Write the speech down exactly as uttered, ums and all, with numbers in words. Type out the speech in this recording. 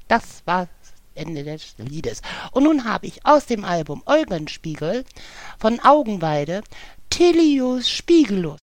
Das war das Ende des Liedes. Und nun habe ich aus dem Album Eulenspiegel von Augenweide Tilius Spiegelus.